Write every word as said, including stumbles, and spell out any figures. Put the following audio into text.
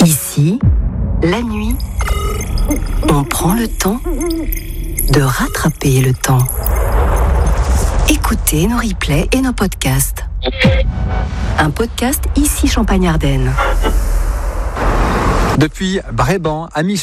Ici, la nuit, on prend le temps de rattraper le temps. Écoutez nos replays et nos podcasts. Un podcast Ici Champagne-Ardenne. Depuis Bréban à mi